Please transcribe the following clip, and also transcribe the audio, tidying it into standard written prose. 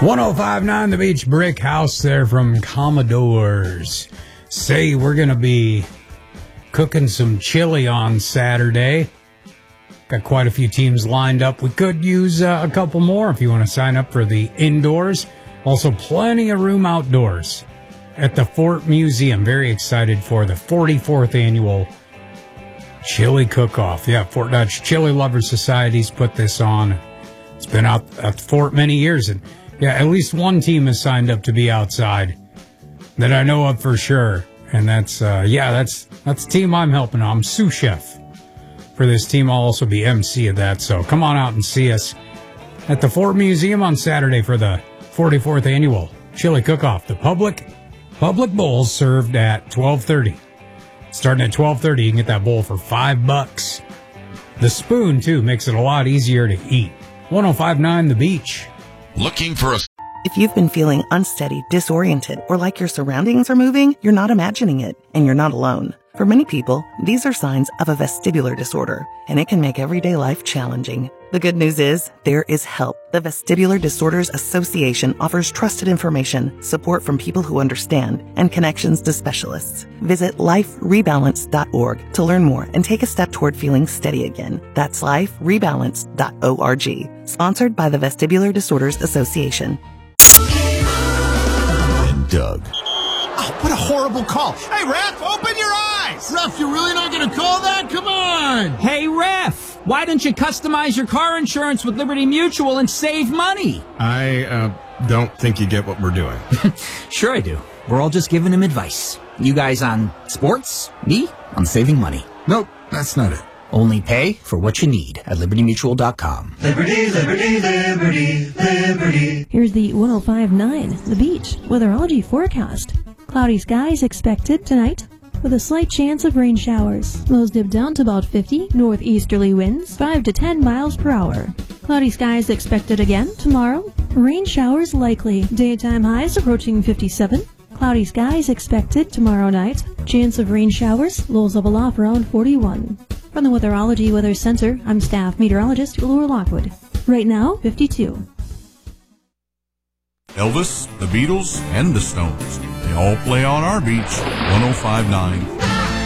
1059 The Beach Brick House there from Commodores. Say we're going to be cooking some chili on Saturday. Got quite a few teams lined up. We could use a couple more if you want to sign up for the indoors. Also, plenty of room outdoors at the Fort Museum. Very excited for the 44th annual Chili Cook-Off. Yeah, Fort Dodge Chili Lovers Society's put this on. It's been out at the fort many years, and yeah, at least one team has signed up to be outside that I know of for sure. And that's the team I'm helping. I'm sous chef for this team. I'll also be MC of that. So come on out and see us at the Fort Museum on Saturday for the 44th annual Chili Cook-Off. The public bowls served at 12:30. Starting at 12:30, you can get that bowl for $5. The spoon, too, makes it a lot easier to eat. 1059 The Beach. Looking for a... If you've been feeling unsteady, disoriented, or like your surroundings are moving, you're not imagining it, and you're not alone. For many people, these are signs of a vestibular disorder, and it can make everyday life challenging. The good news is, there is help. The Vestibular Disorders Association offers trusted information, support from people who understand, and connections to specialists. Visit liferebalance.org to learn more and take a step toward feeling steady again. That's liferebalance.org. Sponsored by the Vestibular Disorders Association. And Doug. Oh, what a horrible call. Hey, Ref, open your eyes! Ref, you're really not going to call that? Come on! Hey, Ref, why don't you customize your car insurance with Liberty Mutual and save money? I don't think you get what we're doing. Sure I do. We're all just giving him advice. You guys on sports, me on saving money. Nope, that's not it. Only pay for what you need at libertymutual.com. Liberty, liberty, liberty, liberty. Here's the 1059 The Beach weatherology forecast. Cloudy skies expected tonight with a slight chance of rain showers. Lows dip down to about 50, northeasterly winds 5 to 10 miles per hour. Cloudy skies expected again tomorrow. Rain showers likely. Daytime highs approaching 57. Cloudy skies expected tomorrow night. Chance of rain showers. Lows level off around 41. From the Weatherology Weather Center, I'm staff meteorologist Laura Lockwood. Right now, 52. Elvis, the Beatles, and the Stones. They all play on our beach. 1059